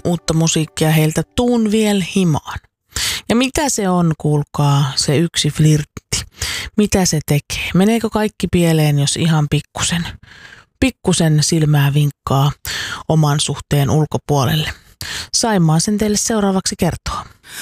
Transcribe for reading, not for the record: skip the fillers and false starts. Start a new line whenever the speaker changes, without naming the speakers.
uutta musiikkia heiltä Tuun viel himaan. Ja mitä se on, kuulkaa, se yksi flirtti? Mitä se tekee? Meneekö kaikki pieleen, jos ihan pikkusen silmää vinkkaa oman suhteen ulkopuolelle? Saimaa sen teille seuraavaksi kertoo.